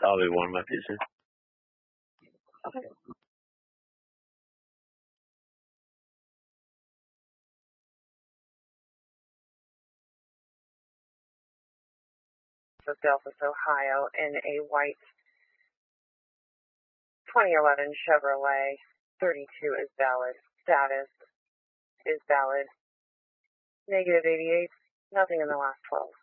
That'll be one of my pieces. Okay. Delphos, Ohio, in a white 2011 Chevrolet. 32 is valid. Status is valid. -88. Nothing in the last 12.